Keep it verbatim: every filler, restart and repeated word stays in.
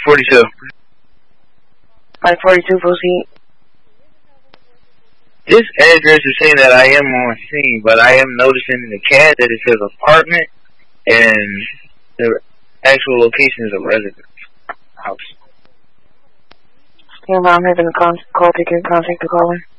forty-two. five forty-two, proceed. This address is saying that I am on scene, but I am noticing in the C A D that it says apartment, and the actual location is a residence house. Stand by, I'm having a con call taker, contact the caller.